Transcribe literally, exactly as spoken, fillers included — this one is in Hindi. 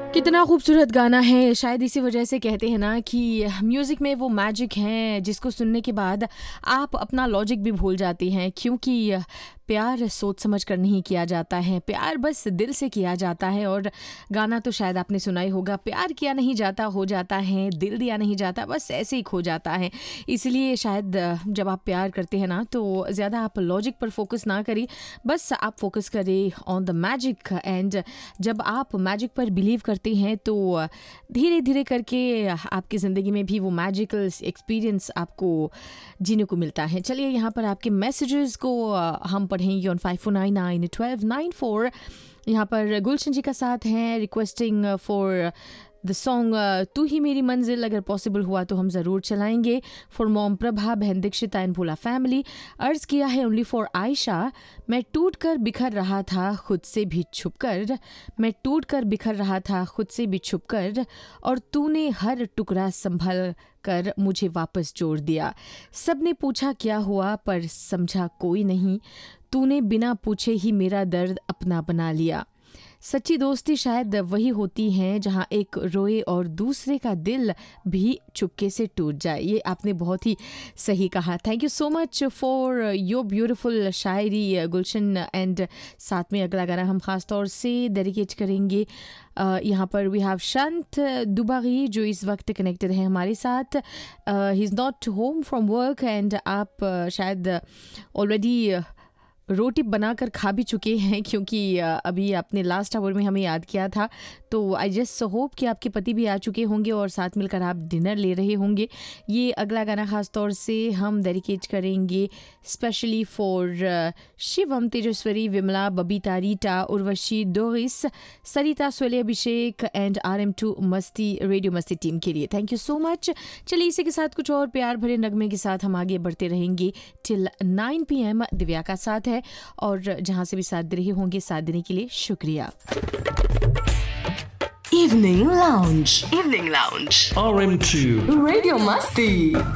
कितना खूबसूरत गाना है। शायद इसी वजह से कहते हैं ना कि म्यूज़िक में वो मैजिक है जिसको सुनने के बाद आप अपना लॉजिक भी भूल जाते हैं, क्योंकि प्यार सोच समझ कर नहीं किया जाता है, प्यार बस दिल से किया जाता है। और गाना तो शायद आपने सुना ही होगा, प्यार किया नहीं जाता हो जाता है, दिल दिया नहीं जाता बस ऐसे ही खो जाता है। इसलिए शायद जब आप प्यार करते हैं ना तो ज़्यादा आप लॉजिक पर फोकस ना करें, बस आप फोकस करें ऑन द मैजिक। एंड जब आप मैजिक पर बिलीव करते हैं तो धीरे धीरे करके आपकी ज़िंदगी में भी वो मैजिकल एक्सपीरियंस आपको जीने को मिलता है। चलिए यहाँ पर आपके मैसेजेस को हम पढ़ेंगे on five four nine nine twelve nine four. यहाँ पर गुलशन जी का साथ है, रिक्वेस्टिंग फॉर द सॉन्ग तू ही मेरी मंजिल, अगर पॉसिबल हुआ तो हम ज़रूर चलाएंगे। फॉर मॉम प्रभा, बहन दीक्षिता एंड भोला फैमिली। अर्ज़ किया है ओनली फॉर आयशा। मैं टूट कर बिखर रहा था खुद से भी छुप कर, मैं टूट कर बिखर रहा था खुद से भी छुप कर, और तूने हर टुकड़ा संभल कर मुझे वापस जोड़ दिया। सबने पूछा क्या हुआ पर समझा कोई नहीं, तूने बिना पूछे ही मेरा दर्द अपना बना लिया। सच्ची दोस्ती शायद वही होती है जहाँ एक रोए और दूसरे का दिल भी चुपके से टूट जाए। ये आपने बहुत ही सही कहा। Thank you so much for your beautiful Shayari Gulshan. And साथ में अगला गाना हम ख़ास तौर से डेडिकेट करेंगे Uh, यहाँ पर वी हैव शांत दुबागी जो इस वक्त कनेक्टेड है हमारे साथ। He is not home from work and आप uh, शायद ऑलरेडी uh, रोटी बनाकर खा भी चुके हैं, क्योंकि अभी आपने लास्ट आवर में हमें याद किया था। तो आई जस्ट होप कि आपके पति भी आ चुके होंगे और साथ मिलकर आप डिनर ले रहे होंगे। ये अगला गाना ख़ास तौर से हम डेडिकेट करेंगे specially for Shivam, तेजस्वरी, Vimla, Babita, Rita, Urvashi, Doris, Sarita, Sole, Abhishek and R M to मस्ती रेडियो मस्ती टीम के लिए थैंक यू सो मच। चलिए इसी के साथ कुछ और प्यार भरे नगमे के साथ हम आगे बढ़ते रहेंगे till nine P M. Divya का साथ है और जहां से भी साथ दे रहे होंगे साथ देने के लिए शुक्रिया। Evening lounge, evening lounge R M to radio मस्ती।